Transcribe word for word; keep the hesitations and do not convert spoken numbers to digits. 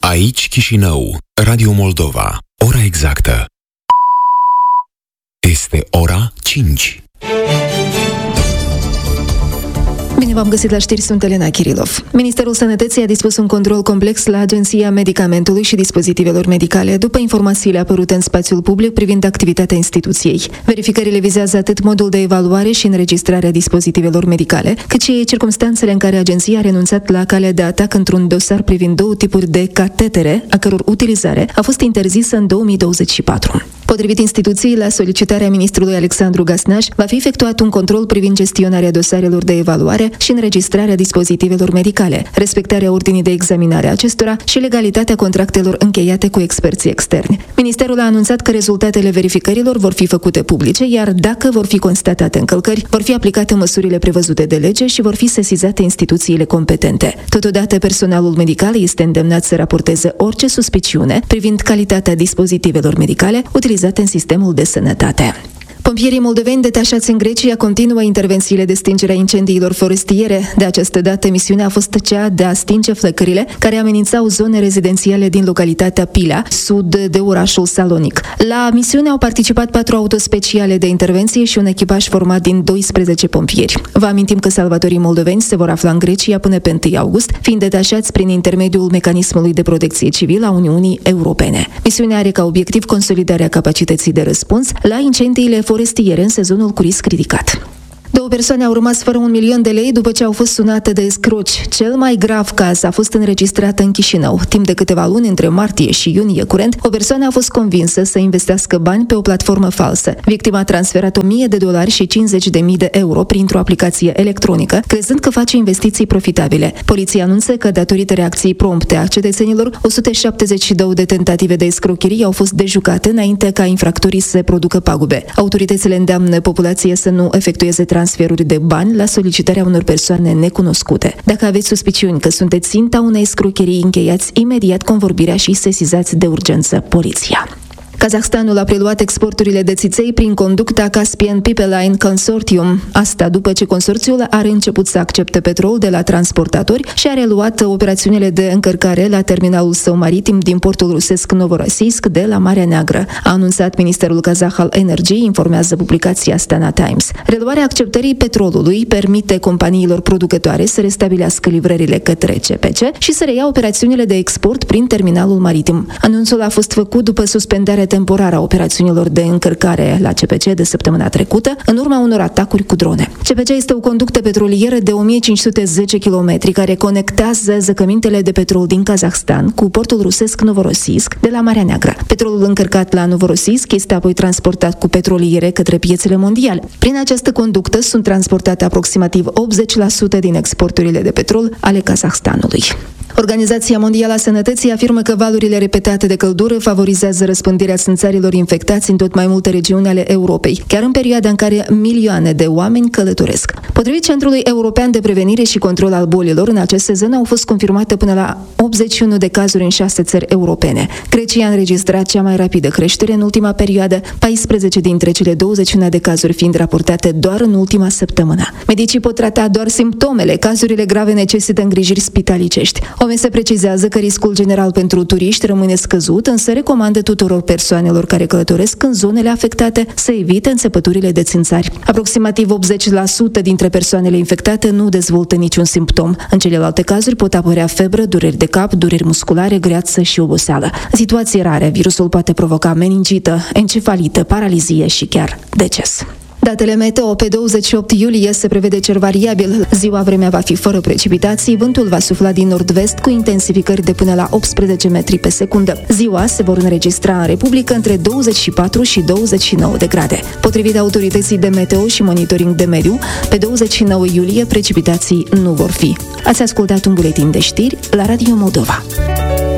Aici Chișinău, Radio Moldova. Ora exactă este ora cinci. Bine v-am găsit la știri, sunt Elena Kirilov. Ministerul Sănătății a dispus un control complex la Agenția Medicamentului și Dispozitivelor Medicale după informațiile apărute în spațiul public privind activitatea instituției. Verificările vizează atât modul de evaluare și înregistrarea dispozitivelor medicale, cât și circumstanțele în care agenția a renunțat la calea de atac într-un dosar privind două tipuri de catetere, a căror utilizare a fost interzisă în două mii douăzeci și patru. Potrivit instituției, la solicitarea ministrului Alexandru Gasnaș, va fi efectuat un control privind gestionarea dosarelor de evaluare și înregistrarea dispozitivelor medicale, respectarea ordinii de examinare a acestora și legalitatea contractelor încheiate cu experții externi. Ministerul a anunțat că rezultatele verificărilor vor fi făcute publice, iar dacă vor fi constatate încălcări, vor fi aplicate măsurile prevăzute de lege și vor fi sesizate instituțiile competente. Totodată, personalul medical este îndemnat să raporteze orice suspiciune privind calitatea dispozitivelor medicale utilizate în sistemul de sănătate. Pompierii moldoveni detașați în Grecia continuă intervențiile de stingere a incendiilor forestiere. De această dată, misiunea a fost cea de a stinge flăcările care amenințau zone rezidențiale din localitatea Pila, sud de orașul Salonic. La misiune au participat patru autospeciale de intervenție și un echipaj format din doisprezece pompieri. Vă amintim că salvatorii moldoveni se vor afla în Grecia până pe întâi august, fiind detașați prin intermediul mecanismului de protecție civilă a Uniunii Europene. Misiunea are ca obiectiv consolidarea capacității de răspuns la incendiile forestiere în sezonul cu risc ridicat. Două persoane au rămas fără un milion de lei după ce au fost sunate de escroci. Cel mai grav caz a fost înregistrat în Chișinău. Timp de câteva luni, între martie și iunie curent, o persoană a fost convinsă să investească bani pe o platformă falsă. Victima a transferat o mie de dolari și cincizeci de mii de euro printr-o aplicație electronică, crezând că face investiții profitabile. Poliția anunță că, datorită reacției prompte a cetățenilor, o sută șaptezeci și două de tentative de escrocherie au fost dejucate înainte ca infractorii să producă pagube. Autoritățile îndeamnă populația să nu efectueze transferuri de bani la solicitarea unor persoane necunoscute. Dacă aveți suspiciuni că sunteți ținta unei escrocherii, încheiați imediat convorbirea și sesizați de urgență poliția. Kazahstanul a preluat exporturile de țiței prin conducta Caspian Pipeline Consortium. Asta după ce consorțiul a început să accepte petrol de la transportatori și a reluat operațiunile de încărcare la terminalul său maritim din portul rusesc Novorossiysk de la Marea Neagră, a anunțat Ministerul Kazah al Energiei, informează publicația Astana Times. Reluarea acceptării petrolului permite companiilor producătoare să restabilească livrările către C P C și să reia operațiunile de export prin terminalul maritim. Anunțul a fost făcut după suspendarea temporară a operațiunilor de încărcare la C P C de săptămâna trecută, în urma unor atacuri cu drone. C P C este o conductă petrolieră de o mie cinci sute zece kilometri care conectează zăcămintele de petrol din Kazahstan cu portul rusesc Novorossiysk de la Marea Neagră. Petrolul încărcat la Novorossiysk este apoi transportat cu petroliere către piețele mondiale. Prin această conductă sunt transportate aproximativ optzeci la sută din exporturile de petrol ale Kazahstanului. Organizația Mondială a Sănătății afirmă că valurile repetate de căldură favorizează răspândirea țânțarilor infectați în tot mai multe regiuni ale Europei, chiar în perioada în care milioane de oameni călătoresc. Potrivit Centrului European de Prevenire și Control al Bolilor, în acest sezon au fost confirmate până la optzeci și unu de cazuri în șase țări europene. Grecia a înregistrat cea mai rapidă creștere în ultima perioadă, paisprezece dintre cele douăzeci și unu de cazuri fiind raportate doar în ultima săptămână. Medicii pot trata doar simptomele, cazurile grave necesită îngrijiri spitalicești. O M S precizează că riscul general pentru turiști rămâne scăzut, însă recomandă tuturor persoanelor care călătoresc în zonele afectate să evite înțepăturile de țânțari. Aproximativ optzeci la sută dintre persoanele infectate nu dezvoltă niciun simptom. În celelalte cazuri pot apărea febră, dureri de cap, dureri musculare, greață și oboseală. În situații rare, virusul poate provoca meningită, encefalită, paralizie și chiar deces. Datele meteo: pe douăzeci și opt iulie se prevede cer variabil. Ziua vremea va fi fără precipitații, vântul va sufla din nord-vest cu intensificări de până la optsprezece metri pe secundă. Ziua se vor înregistra în Republică între douăzeci și patru și douăzeci și nouă de grade. Potrivit autorității de meteo și monitoring de mediu, pe douăzeci și nouă iulie precipitații nu vor fi. Ați ascultat un buletin de știri la Radio Moldova.